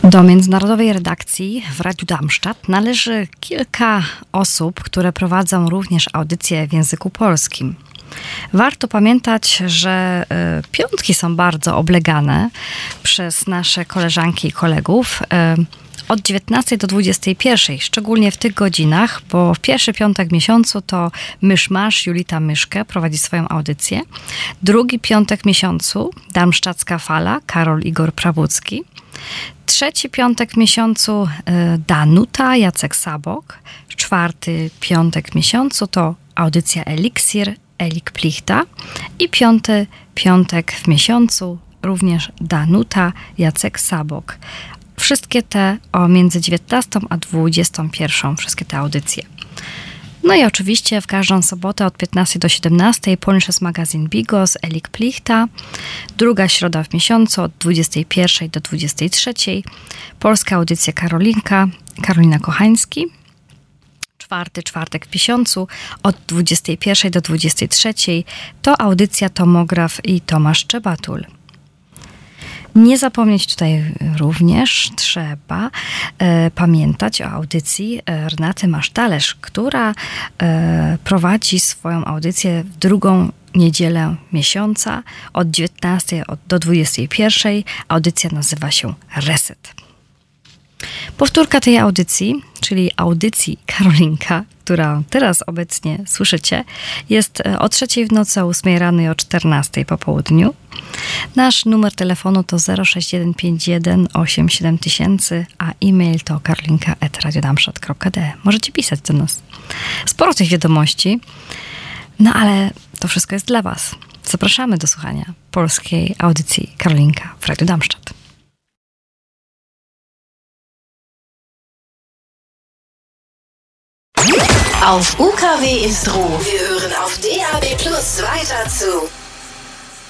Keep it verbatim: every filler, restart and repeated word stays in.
Do międzynarodowej redakcji w Radiu Darmstadt należy kilka osób, które prowadzą również audycje w języku polskim. Warto pamiętać, że y, piątki są bardzo oblegane przez nasze koleżanki i kolegów y, od dziewiętnastej do dwudziestej pierwszej, szczególnie w tych godzinach, bo w pierwszy piątek w miesiącu to Myszmasz Julita Myszke prowadzi swoją audycję. Drugi piątek w miesiącu Darmstadtska Fala, Karol Igor Prawucki. Trzeci piątek w miesiącu y, Danuta Jacek Sabok. Czwarty piątek w miesiącu to audycja Eliksir Elik Plichta i piąty piątek w miesiącu również Danuta Jacek Sabok. Wszystkie te o między dziewiętnastą a dwudziestą pierwszą, wszystkie te audycje. No i oczywiście w każdą sobotę od piętnastej do siedemnastej Polnisches Magazin Bigos Elik Plichta. Druga środa w miesiącu od dwudziestej pierwszej do dwudziestej trzeciej polska audycja Karolinka, Karolina Kochański. Czwarty czwartek w miesiącu od dwudziestej pierwszej do dwudziestej trzeciej to audycja Tomograf i Tomasz Czebatul. Nie zapomnieć tutaj również trzeba e, pamiętać o audycji Renaty Masztalerz, która e, prowadzi swoją audycję w drugą niedzielę miesiąca od dziewiętnastej do dwudziestej pierwszej. Audycja nazywa się Reset. Powtórka tej audycji, czyli audycji Karolinka, która teraz obecnie słyszycie, jest o trzeciej w nocy, o ósmej rano i o czternastej po południu. Nasz numer telefonu to zero sześć jeden pięć jeden osiem siedem tysięcy, a e-mail to karolinka at radiodarmstadt kropka d. Możecie pisać do nas. Sporo tych wiadomości, no ale to wszystko jest dla was. Zapraszamy do słuchania polskiej audycji Karolinka w Radiu Darmstadt. Auf U K W Instru. Wir hören auf D A B Plus weiter zu